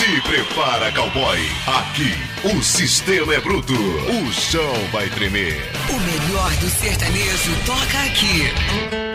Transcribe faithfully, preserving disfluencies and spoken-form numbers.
Se prepara, cowboy. Aqui o sistema é bruto. O chão vai tremer. O melhor do sertanejo toca aqui.